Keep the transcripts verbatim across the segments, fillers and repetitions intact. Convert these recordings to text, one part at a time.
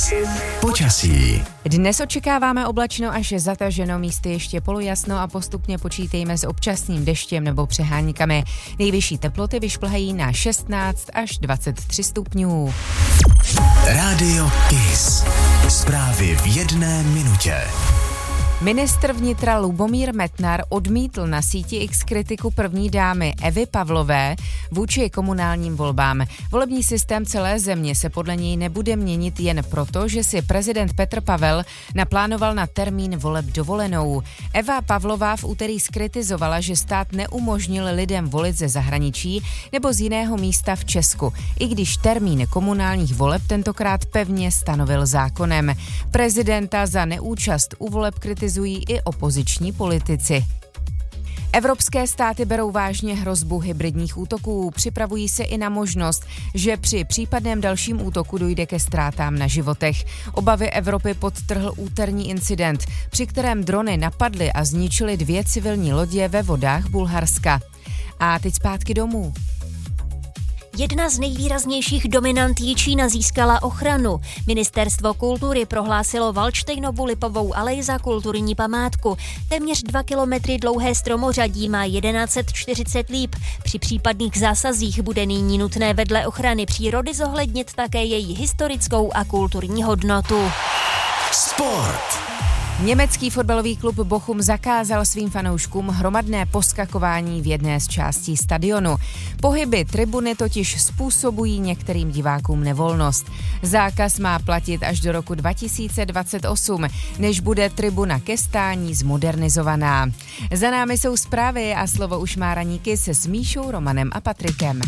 Kiss. Počasí. Dnes očekáváme oblačno až zataženo, místy ještě polojasno a postupně počítejme s občasným deštěm nebo přeháníkami. Nejvyšší teploty vyšplhají na šestnáct až dvacet tři stupňů. Rádio Kiss. Zprávy v jedné minutě. Ministr vnitra Lubomír Metnar odmítl na síti X kritiku první dámy Evy Pavlové vůči komunálním volbám. Volební systém celé země se podle něj nebude měnit jen proto, že si prezident Petr Pavel naplánoval na termín voleb dovolenou. Eva Pavlová v úterý zkritizovala, že stát neumožnil lidem volit ze zahraničí nebo z jiného místa v Česku, i když termín komunálních voleb tentokrát pevně stanovil zákonem. Prezidenta za neúčast u voleb kritizoval i opoziční politici. Evropské státy berou vážně hrozbu hybridních útoků. Připravují se i na možnost, že při případném dalším útoku dojde ke ztrátám na životech. Obavy Evropy podtrhl úterní incident, při kterém drony napadly a zničily dvě civilní lodě ve vodách Bulharska. A teď zpátky domů. Jedna z nejvýraznějších dominant Jičína získala ochranu. Ministerstvo kultury prohlásilo Valdštejnovu lipovou alej za kulturní památku. Téměř dva kilometry dlouhé stromořadí má tisíc sto čtyřicet líp. Při případných zásazích bude nyní nutné vedle ochrany přírody zohlednit také její historickou a kulturní hodnotu. Sport. Německý fotbalový klub Bochum zakázal svým fanouškům hromadné poskakování v jedné z částí stadionu. Pohyby tribuny totiž způsobují některým divákům nevolnost. Zákaz má platit až do roku dva tisíce dvacet osm, než bude tribuna ke stání zmodernizovaná. Za námi jsou zprávy a slovo už má ranní Kiss s Míšou, Romanem a Patrikem.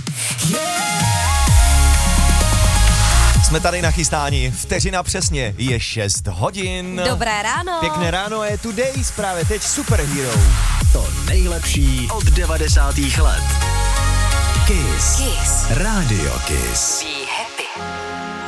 Jsme tady na chystání. Vteřina přesně je šest hodin. Dobré ráno. Pěkné ráno je Today, právě teď Superhero. To nejlepší od devadesátých let. Kiss. Kiss. Rádio Kiss. Be happy.